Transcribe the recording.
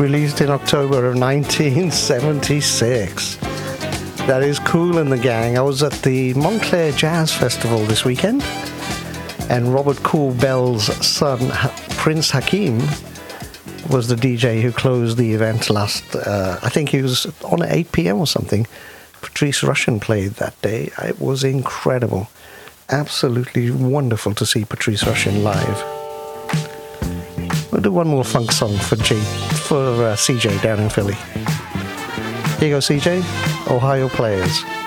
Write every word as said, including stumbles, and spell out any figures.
released in October of nineteen seventy-six. That is Kool and the Gang. I was at the Montclair Jazz Festival this weekend, and Robert Kool Bell's son, Prince Hakeem, was the D J who closed the event last, uh, I think he was on at eight p.m. or something. Patrice Rushen played that day. It was incredible. Absolutely wonderful to see Patrice Rushen live. We'll do one more funk song for J, for uh, C J down in Philly. Here you go, C J. Ohio Players.